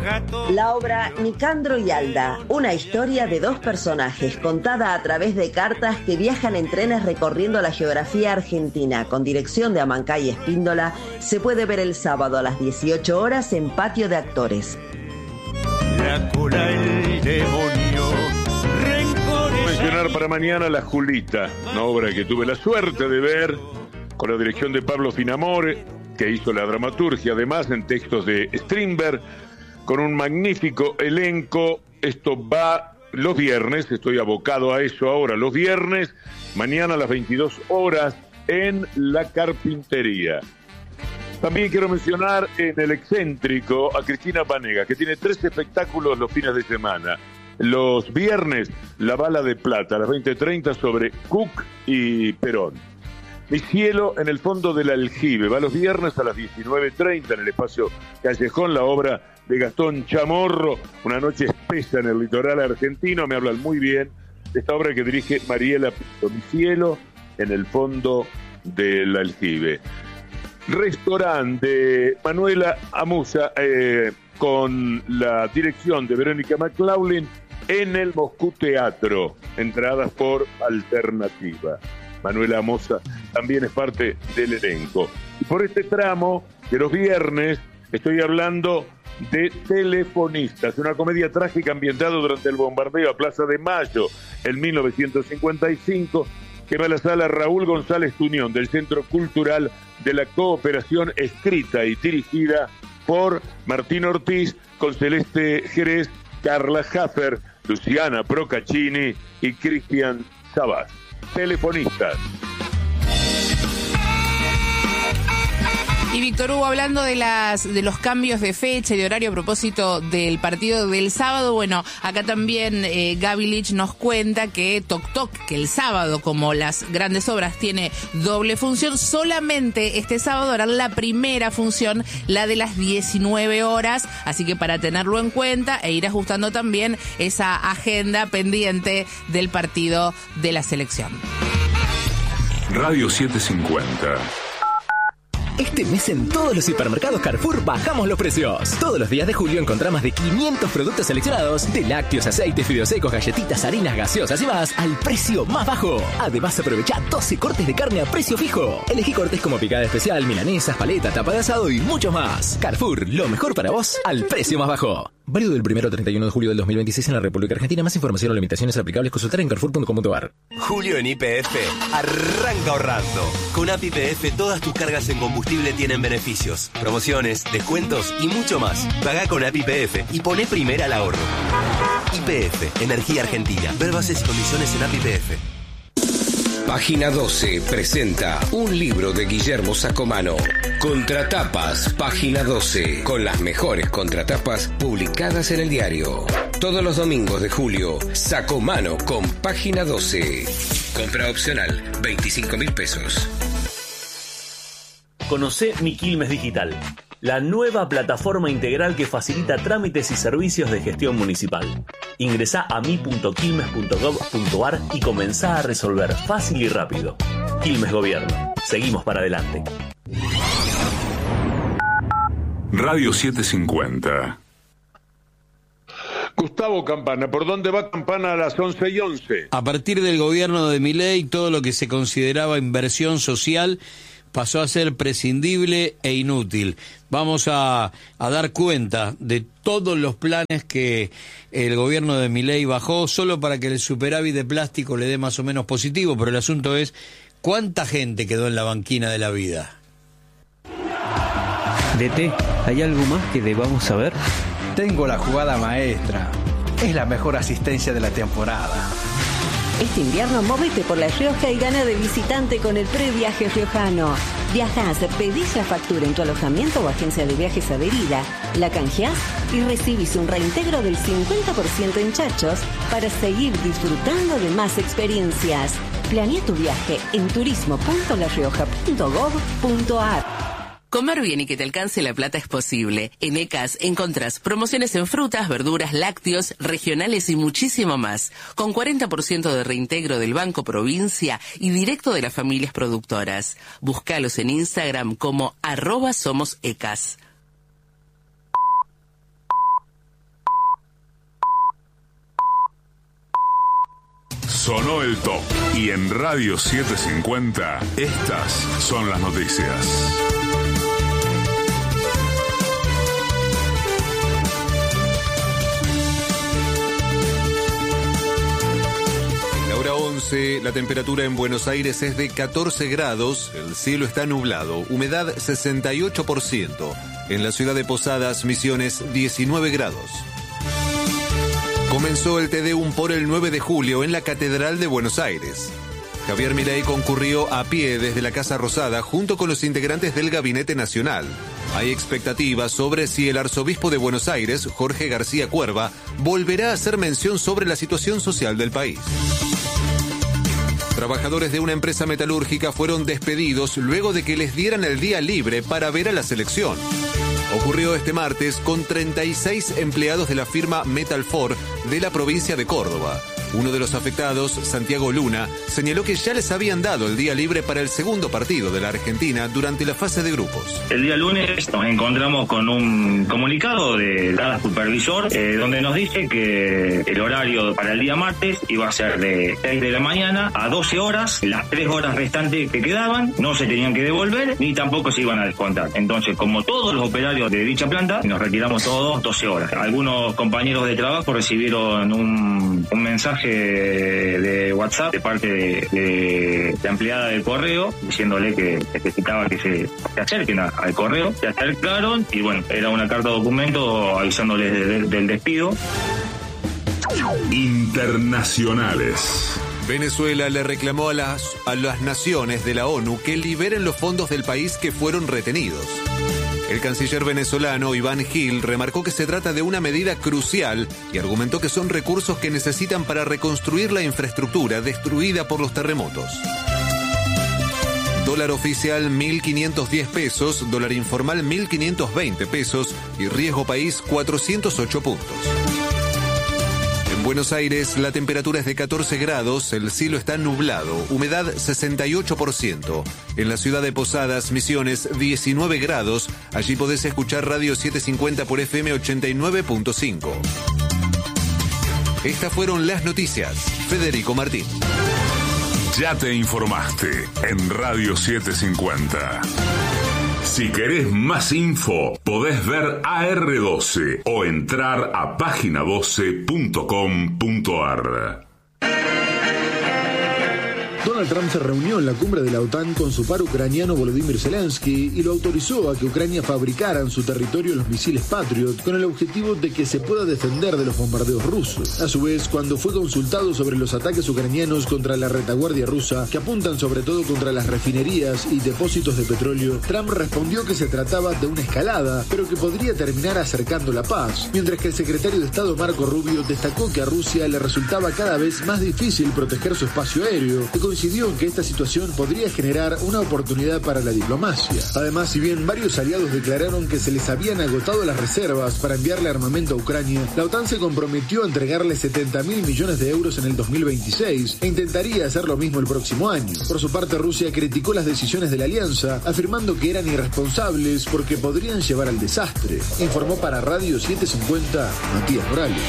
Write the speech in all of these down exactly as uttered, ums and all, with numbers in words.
La obra Nicandro y Alda, una historia de dos personajes contada a través de cartas que viajan en trenes recorriendo la geografía argentina, con dirección de Amancay Espíndola, se puede ver el sábado a las dieciocho horas en Patio de Actores. La cola del demonio. Mencionar para mañana La Julita, una obra que tuve la suerte de ver con la dirección de Pablo Finamore, que hizo la dramaturgia además en textos de Strindberg, con un magnífico elenco. Esto va los viernes, estoy abocado a eso ahora, los viernes, mañana a las veintidós horas en La Carpintería. También quiero mencionar en El Excéntrico a Cristina Panega, que tiene tres espectáculos los fines de semana. Los viernes, La Bala de Plata, a las veinte treinta, sobre Cook y Perón. Mi cielo en el fondo del aljibe, va los viernes a las diecinueve treinta en el espacio Callejón, la obra de Gastón Chamorro, una noche espesa en el litoral argentino. Me hablan muy bien de esta obra que dirige Mariela Pinto. Mi cielo en el fondo del aljibe. Restaurante de Manuela Amusa, eh, con la dirección de Verónica McLaughlin, en el Moscú Teatro, entradas por Alternativa. Manuela Amosa también es parte del elenco. Y por este tramo de los viernes estoy hablando de Telefonistas, una comedia trágica ambientada durante el bombardeo a Plaza de Mayo en mil novecientos cincuenta y cinco, que va a la sala Raúl González Tuñón del Centro Cultural de la Cooperación, escrita y dirigida por Martín Ortiz, con Celeste Jerez, Carla Jaffer, Luciana Procaccini y Cristian Sabás. Telefonistas. Y Víctor Hugo, hablando de las de los cambios de fecha y de horario a propósito del partido del sábado, bueno, acá también eh, Gaby Lich nos cuenta que Toc Toc, que el sábado, como las grandes obras, tiene doble función, solamente este sábado hará la primera función, la de las diecinueve horas, así que para tenerlo en cuenta e ir ajustando también esa agenda pendiente del partido de la selección. Radio setecientos cincuenta. Este mes en todos los hipermercados Carrefour bajamos los precios. Todos los días de julio encontrá más de quinientos productos seleccionados, de lácteos, aceites, fideos secos, galletitas, harinas, gaseosas y más, al precio más bajo. Además, aprovecha doce cortes de carne a precio fijo. Elegí cortes como picada especial, milanesas, paleta, tapa de asado y mucho más. Carrefour, lo mejor para vos, al precio más bajo. Válido del primero al treinta y uno de julio del dos mil veintiséis en la República Argentina. Más información o limitaciones aplicables, consultar en carrefour punto com punto a r. Julio en Y P F arranca ahorrando. Con A P I P F todas tus cargas en combustible tienen beneficios, promociones, descuentos y mucho más. Pagá con A P I P F y poné primera al ahorro. Y P F, Energía Argentina. Ver bases y condiciones en A P I P F. Página doce presenta un libro de Guillermo Sacomano. Contratapas, Página doce, con las mejores contratapas publicadas en el diario. Todos los domingos de julio, Sacomano con Página doce. Compra opcional, veinticinco mil pesos. Conocé Mi Quilmes Digital, la nueva plataforma integral que facilita trámites y servicios de gestión municipal. Ingresá a mi punto quilmes punto gov punto a r y comenzá a resolver fácil y rápido. Quilmes Gobierno. Seguimos para adelante. Radio setecientos cincuenta. Gustavo Campana, ¿por dónde va Campana a las once y once? A partir del gobierno de Milei, todo lo que se consideraba inversión social pasó a ser prescindible e inútil. Vamos a, a dar cuenta de todos los planes que el gobierno de Milei bajó, solo para que el superávit de plástico le dé más o menos positivo, pero el asunto es ¿cuánta gente quedó en la banquina de la vida? D T, ¿hay algo más que debamos saber? Tengo la jugada maestra. Es la mejor asistencia de la temporada. Este invierno móvete por La Rioja y gana de visitante con el previaje riojano. Viajás, pedís la factura en tu alojamiento o agencia de viajes adherida, la canjeás y recibís un reintegro del cincuenta por ciento en chachos para seguir disfrutando de más experiencias. Planea tu viaje en turismo punto la rioja punto gov punto a r. Comer bien y que te alcance la plata es posible. En ECAS encontrás promociones en frutas, verduras, lácteos, regionales y muchísimo más. Con cuarenta por ciento de reintegro del Banco Provincia y directo de las familias productoras. Búscalos en Instagram como arroba somos ECAS. Sonó el top. Y en Radio setecientos cincuenta, estas son las noticias. once, la temperatura en Buenos Aires es de catorce grados, el cielo está nublado, humedad sesenta y ocho por ciento. En la ciudad de Posadas, Misiones, diecinueve grados. Comenzó el Te Deum por el nueve de julio en la Catedral de Buenos Aires. Javier Milei concurrió a pie desde la Casa Rosada junto con los integrantes del Gabinete Nacional. Hay expectativas sobre si el arzobispo de Buenos Aires, Jorge García Cuerva, volverá a hacer mención sobre la situación social del país. Trabajadores de una empresa metalúrgica fueron despedidos luego de que les dieran el día libre para ver a la selección. Ocurrió este martes con treinta y seis empleados de la firma Metalfor de la provincia de Córdoba. Uno de los afectados, Santiago Luna, señaló que ya les habían dado el día libre para el segundo partido de la Argentina durante la fase de grupos. El día lunes nos encontramos con un comunicado de cada supervisor eh, donde nos dice que el horario para el día martes iba a ser de seis de la mañana a doce horas. Las tres horas restantes que quedaban no se tenían que devolver ni tampoco se iban a descontar. Entonces, como todos los operarios de dicha planta, nos retiramos todos doce horas. Algunos compañeros de trabajo recibieron un, un mensaje de WhatsApp de parte de, de la empleada del correo diciéndole que necesitaba que se, se acerquen a, al correo. Se acercaron y bueno, era una carta documento avisándoles de, de, del despido. Internacionales. Venezuela le reclamó a las, a las naciones de la ONU que liberen los fondos del país que fueron retenidos. El canciller venezolano Iván Gil remarcó que se trata de una medida crucial y argumentó que son recursos que necesitan para reconstruir la infraestructura destruida por los terremotos. Dólar oficial mil quinientos diez pesos, dólar informal mil quinientos veinte pesos y riesgo país cuatrocientos ocho puntos. En Buenos Aires la temperatura es de catorce grados, el cielo está nublado, humedad sesenta y ocho por ciento. En la ciudad de Posadas, Misiones, diecinueve grados. Allí podés escuchar Radio setecientos cincuenta por F M ochenta y nueve punto cinco. Estas fueron las noticias. Federico Martín. Ya te informaste en Radio setecientos cincuenta. Si querés más info, podés ver A R doce o entrar a página doce punto com punto a r. Donald Trump se reunió en la cumbre de la OTAN con su par ucraniano Volodymyr Zelensky y lo autorizó a que Ucrania fabricara en su territorio los misiles Patriot con el objetivo de que se pueda defender de los bombardeos rusos. A su vez, cuando fue consultado sobre los ataques ucranianos contra la retaguardia rusa, que apuntan sobre todo contra las refinerías y depósitos de petróleo, Trump respondió que se trataba de una escalada, pero que podría terminar acercando la paz, mientras que el secretario de Estado Marco Rubio destacó que a Rusia le resultaba cada vez más difícil proteger su espacio aéreo, y coincidió en que esta situación podría generar una oportunidad para la diplomacia. Además, si bien varios aliados declararon que se les habían agotado las reservas para enviarle armamento a Ucrania, la OTAN se comprometió a entregarle setenta mil millones de euros en el dos mil veintiséis e intentaría hacer lo mismo el próximo año. Por su parte, Rusia criticó las decisiones de la alianza, afirmando que eran irresponsables porque podrían llevar al desastre. Informó para Radio setecientos cincuenta Matías Morales.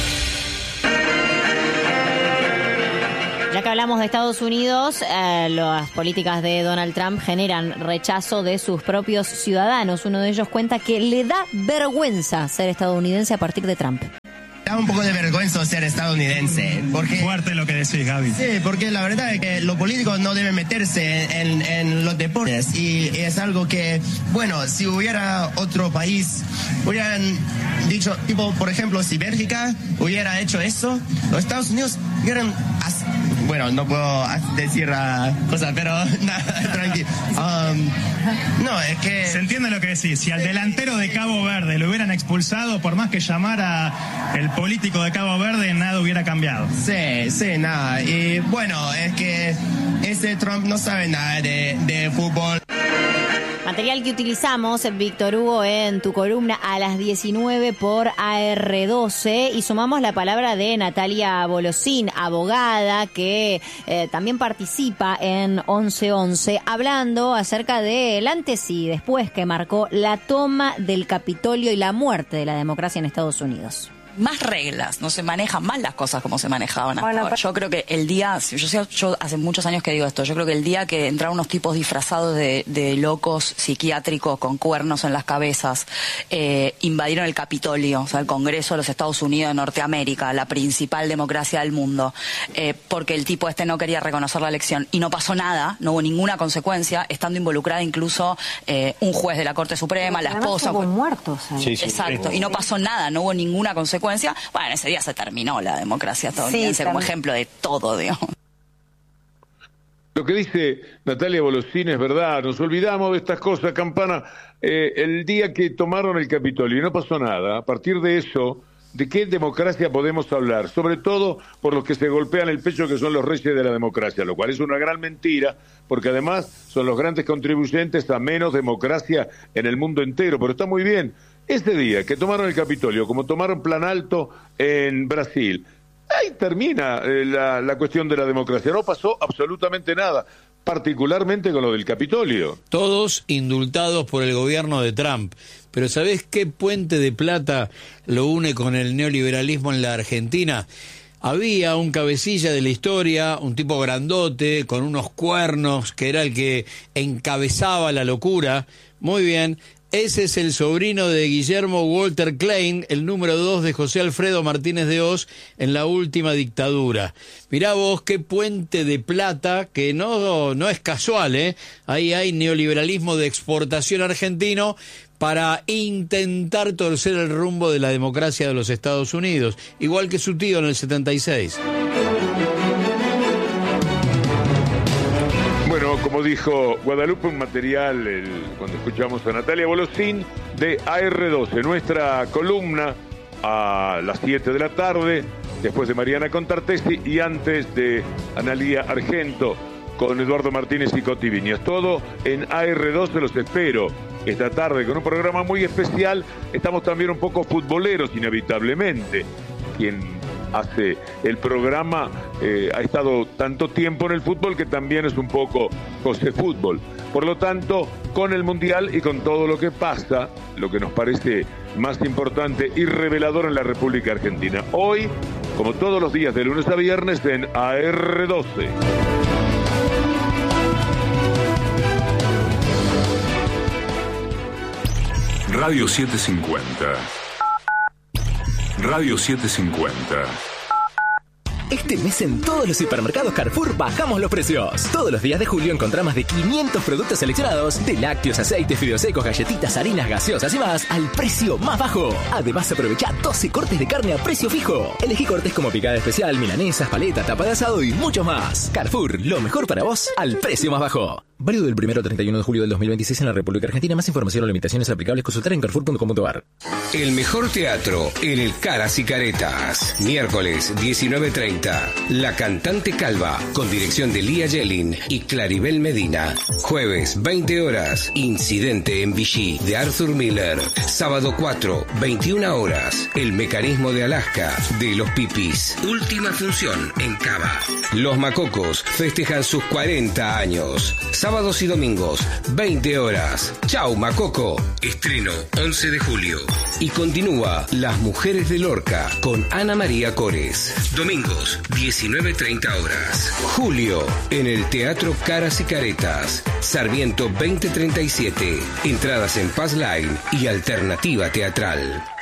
Ya que hablamos de Estados Unidos, eh, las políticas de Donald Trump generan rechazo de sus propios ciudadanos. Uno de ellos cuenta que le da vergüenza ser estadounidense a partir de Trump. Da un poco de vergüenza ser estadounidense. Porque, fuerte lo que decís, Gaby. Sí, porque la verdad es que los políticos no deben meterse en, en los deportes. Y es algo que, bueno, si hubiera otro país, hubieran dicho, tipo, por ejemplo, si Bélgica hubiera hecho eso, los Estados Unidos hubieran... Bueno, no puedo decir uh, cosas, pero nada, tranquilo. Um, no, es que... Se entiende lo que decís. Si al delantero de Cabo Verde lo hubieran expulsado, por más que llamara el político de Cabo Verde, nada hubiera cambiado. Sí, sí, nada. Y bueno, es que ese Trump no sabe nada de, de fútbol. Material que utilizamos, Víctor Hugo, en tu columna a las diecinueve por A R doce, y sumamos la palabra de Natalia Bolosín, abogada, que eh, también participa en once once, hablando acerca del antes y después que marcó la toma del Capitolio y la muerte de la democracia en Estados Unidos. más reglas, no se manejan más las cosas como se manejaban hasta bueno, ahora. Yo creo que el día, yo, sé, yo hace muchos años que digo esto, yo creo que el día que entraron unos tipos disfrazados de, de locos psiquiátricos con cuernos en las cabezas, eh, invadieron el Capitolio, o sea, el Congreso de los Estados Unidos de Norteamérica, la principal democracia del mundo, eh, porque el tipo este no quería reconocer la elección y no pasó nada, no hubo ninguna consecuencia, estando involucrada incluso eh, un juez de la Corte Suprema, pero la esposa. Hubo muertos ahí. Sí, sí, exacto, sí. Y no pasó nada, no hubo ninguna consecuencia. Bueno, ese día se terminó la democracia estadounidense sí, como ejemplo de todo, digamos. Lo que dice Natalia Bolosín es verdad, nos olvidamos de estas cosas, Campana. Eh, el día que tomaron el Capitolio y no pasó nada, a partir de eso, ¿de qué democracia podemos hablar? Sobre todo por los que se golpean el pecho, que son los reyes de la democracia, lo cual es una gran mentira, porque además son los grandes contribuyentes a menos democracia en el mundo entero, pero está muy bien. Este día que tomaron el Capitolio, como tomaron Plan Alto en Brasil, ahí termina eh, la, la cuestión de la democracia. No pasó absolutamente nada, particularmente con lo del Capitolio. Todos indultados por el gobierno de Trump. Pero ¿sabés qué puente de plata lo une con el neoliberalismo en la Argentina? Había un cabecilla de la historia, un tipo grandote, con unos cuernos, que era el que encabezaba la locura. Muy bien. Ese es el sobrino de Guillermo Walter Klein, el número dos de José Alfredo Martínez de Hoz en la última dictadura. Mirá vos qué puente de plata, que no, no es casual, ¿eh? Ahí hay neoliberalismo de exportación argentino para intentar torcer el rumbo de la democracia de los Estados Unidos, igual que su tío en el setenta y seis. Bueno, como dijo Guadalupe, un material, el, cuando escuchamos a Natalia Bolosín, de A R doce, nuestra columna a las siete de la tarde, después de Mariana Contartesi y antes de Analía Argento, con Eduardo Martínez y Coti Viñas. Todo en A R doce, los espero esta tarde con un programa muy especial. Estamos también un poco futboleros, inevitablemente. Quien hace el programa eh, ha estado tanto tiempo en el fútbol que también es un poco José Fútbol. Por lo tanto, con el Mundial y con todo lo que pasa, lo que nos parece más importante y revelador en la República Argentina. Hoy, como todos los días de lunes a viernes, en A R doce. Radio setecientos cincuenta. Radio setecientos cincuenta. Este mes en todos los hipermercados Carrefour bajamos los precios. Todos los días de julio encontrá más de quinientos productos seleccionados de lácteos, aceites, fideos secos, galletitas, harinas gaseosas y más al precio más bajo. Además aprovecha doce cortes de carne a precio fijo. Elegí cortes como picada especial, milanesas, paleta, tapa de asado y mucho más. Carrefour, lo mejor para vos al precio más bajo. Válido del primero al treinta y uno de julio del dos mil veintiséis en la República Argentina. Más información o limitaciones aplicables consultar en carrefour punto com punto a r. El mejor teatro en el Caras y Caretas. Miércoles diecinueve treinta. La Cantante Calva, con dirección de Lía Yelin y Claribel Medina. Jueves veinte horas. Incidente en Vichy de Arthur Miller. Sábado cuatro, veintiuna horas. El Mecanismo de Alaska de Los Pipis. Última función en Cava. Los Macocos festejan sus cuarenta años. Sábados y domingos, veinte horas. Chau, Macoco. Estreno once de julio. Y continúa Las Mujeres de Lorca con Ana María Cores. Domingos, diecinueve treinta horas. Julio, en el Teatro Caras y Caretas. Sarmiento veinte treinta y siete. Entradas en Paz Line y Alternativa Teatral.